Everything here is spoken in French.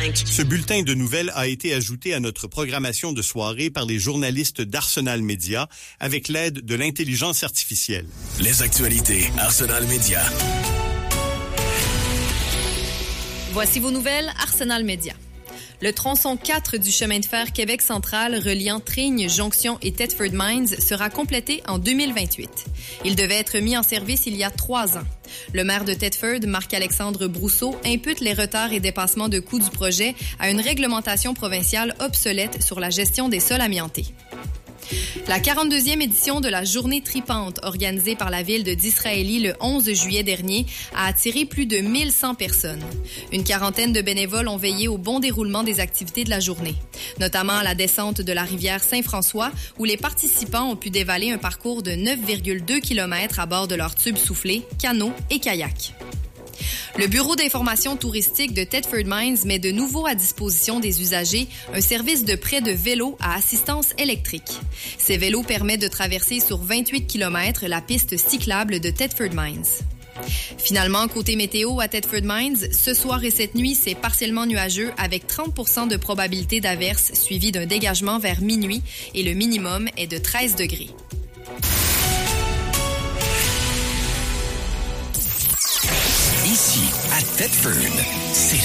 105. Ce bulletin de nouvelles a été ajouté à notre programmation de soirée par les journalistes d'Arsenal Média avec l'aide de l'intelligence artificielle. Les actualités Arsenal Média. Voici vos nouvelles Arsenal Média. Le tronçon 4 du chemin de fer Québec central reliant Tring, Jonction et Thetford Mines sera complété en 2028. Il devait être mis en service il y a 3 ans. Le maire de Thetford, Marc-Alexandre Brousseau, impute les retards et dépassements de coûts du projet à une réglementation provinciale obsolète sur la gestion des sols amiantés. La 42e édition de la Journée tripante, organisée par la ville de Disraeli le 11 juillet dernier, a attiré plus de 1100 personnes. Une quarantaine de bénévoles ont veillé au bon déroulement des activités de la journée, notamment à la descente de la rivière Saint-François, où les participants ont pu dévaler un parcours de 9,2 km à bord de leurs tubes soufflés, canots et kayaks. Le Bureau d'information touristique de Thetford Mines met de nouveau à disposition des usagers un service de prêt de vélos à assistance électrique. Ces vélos permettent de traverser sur 28 km la piste cyclable de Thetford Mines. Finalement, côté météo à Thetford Mines, ce soir et cette nuit, c'est partiellement nuageux avec 30% de probabilité d'averse suivi d'un dégagement vers minuit et le minimum est de 13 degrés. Ici, à Thetford, c'est